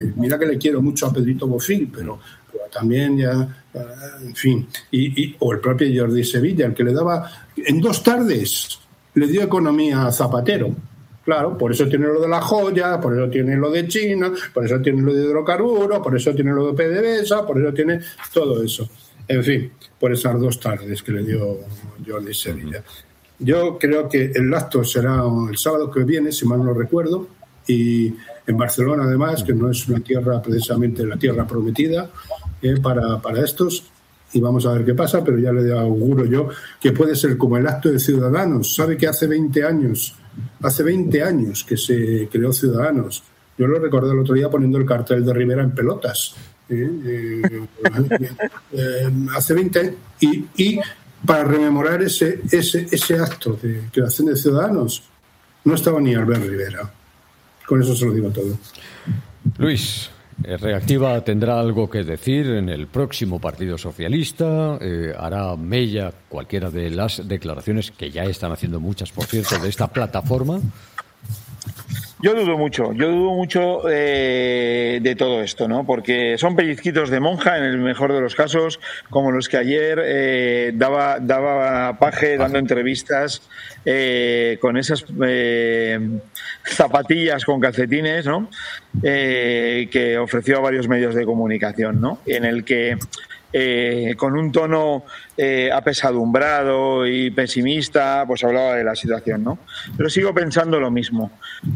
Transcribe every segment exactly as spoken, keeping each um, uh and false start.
mira que le quiero mucho a Pedrito Bofill, pero, pero también ya, en fin, y, y, o el propio Jordi Sevilla, el que le daba, en dos tardes le dio economía a Zapatero. Claro, por eso tiene lo de la joya, por eso tiene lo de China, por eso tiene lo de hidrocarburos, por eso tiene lo de PDVSA, por eso tiene todo eso. En fin, por esas dos tardes que le dio Jordi Sevilla. Yo creo que el acto será el sábado que viene, si mal no recuerdo, y en Barcelona además, que no es una tierra precisamente la tierra prometida eh, para, para estos, y vamos a ver qué pasa, pero ya le auguro yo que puede ser como el acto de Ciudadanos. Sabe que hace veinte años, hace veinte años que se creó Ciudadanos. Yo lo recordé el otro día poniendo el cartel de Rivera en pelotas. Eh, eh, eh, hace veinte años. Y, y para rememorar ese, ese, ese acto de creación de Ciudadanos, no estaba ni Albert Rivera. Con eso se lo digo todo. Luis, Reactiva tendrá algo que decir en el próximo Partido Socialista, eh, hará mella cualquiera de las declaraciones, que ya están haciendo muchas, por cierto, de esta plataforma. Yo dudo mucho, yo dudo mucho eh, de todo esto, ¿no? Porque son pellizquitos de monja en el mejor de los casos, como los que ayer eh, daba daba Paje dando entrevistas eh, con esas eh, zapatillas con calcetines, ¿no? Eh, que ofreció a varios medios de comunicación, ¿no? En el que Eh, con un tono eh, apesadumbrado y pesimista, pues hablaba de la situación, ¿no? Pero sigo pensando lo mismo.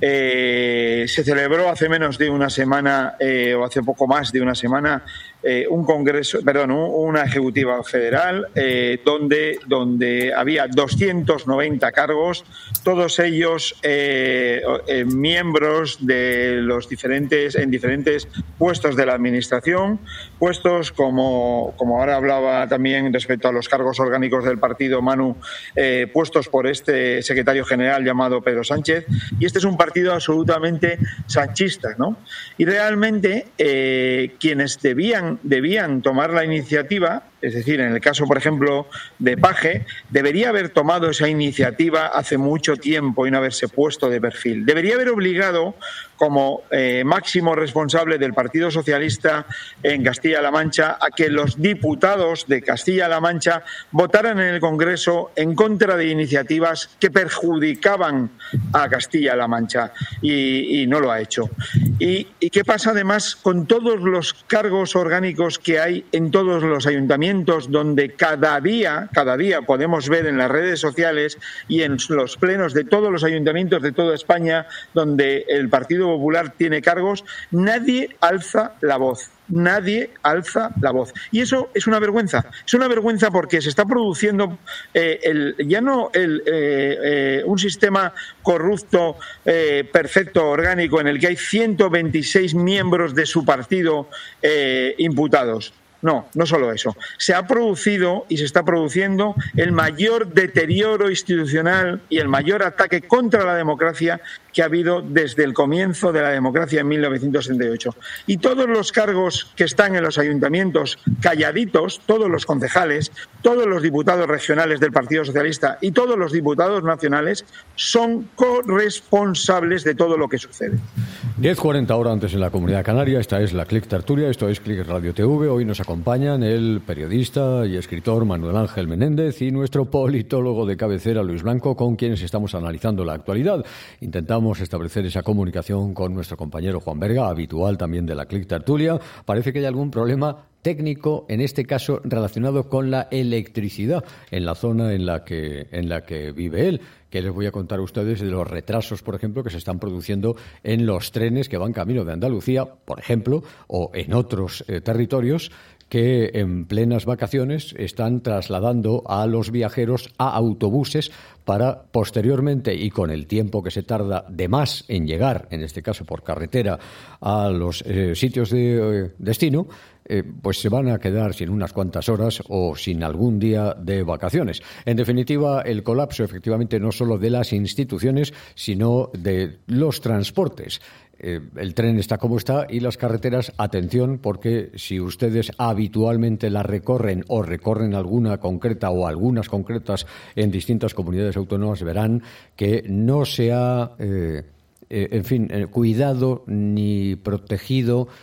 Eh, se celebró hace menos de una semana, eh, o hace poco más de una semana, eh, un congreso, perdón, una ejecutiva federal, eh, donde, donde había doscientos noventa cargos, todos ellos eh, eh, miembros de los diferentes, en diferentes puestos de la administración, puestos como como ahora hablaba también respecto a los cargos orgánicos del partido, Manu, eh, puestos por este secretario general llamado Pedro Sánchez, y este es un partido absolutamente sanchista, ¿no? Y realmente eh, quienes debían, debían tomar la iniciativa, es decir, en el caso, por ejemplo, de Paje, debería haber tomado esa iniciativa hace mucho tiempo y no haberse puesto de perfil. Debería haber obligado, como eh, máximo responsable del Partido Socialista en Castilla-La Mancha, a que los diputados de Castilla-La Mancha votaran en el Congreso en contra de iniciativas que perjudicaban a Castilla-La Mancha, y, y no lo ha hecho. ¿Y, ¿Y qué pasa además con todos los cargos orgánicos que hay en todos los ayuntamientos, donde cada día, cada día podemos ver en las redes sociales y en los plenos de todos los ayuntamientos de toda España, donde el Partido Popular tiene cargos? Nadie alza la voz. Nadie alza la voz. Y eso es una vergüenza. Es una vergüenza porque se está produciendo eh, el, ya no el, eh, eh, un sistema corrupto, eh, perfecto, orgánico, en el que hay ciento veintiséis miembros de su partido eh, imputados. No, no solo eso. Se ha producido y se está produciendo el mayor deterioro institucional y el mayor ataque contra la democracia que ha habido desde el comienzo de la democracia en mil novecientos setenta y ocho. Y todos los cargos que están en los ayuntamientos calladitos, todos los concejales, todos los diputados regionales del Partido Socialista y todos los diputados nacionales son corresponsables de todo lo que sucede. diez cuarenta horas antes en la Comunidad Canaria. Esta es la Click Tertulia, esto es Click Radio T V. Hoy nos acompañan el periodista y escritor Manuel Ángel Menéndez y nuestro politólogo de cabecera Luis Blanco, con quienes estamos analizando la actualidad. Intentamos establecer esa comunicación con nuestro compañero Juan Berga, habitual también de la Click Tertulia. Parece que hay algún problema técnico, en este caso relacionado con la electricidad en la zona en la que, en la que vive él. Que les voy a contar a ustedes de los retrasos, por ejemplo, que se están produciendo en los trenes que van camino de Andalucía, por ejemplo, o en otros eh, territorios que en plenas vacaciones están trasladando a los viajeros a autobuses para posteriormente, y con el tiempo que se tarda de más en llegar, en este caso por carretera, a los eh, sitios de eh, destino, eh, pues se van a quedar sin unas cuantas horas o sin algún día de vacaciones. En definitiva, el colapso efectivamente no solo de las instituciones, sino de los transportes. Eh, el tren está como está y las carreteras, atención, porque si ustedes habitualmente las recorren o recorren alguna concreta o algunas concretas en distintas comunidades autónomas, verán que no se ha, eh, eh, en fin, eh, cuidado ni protegido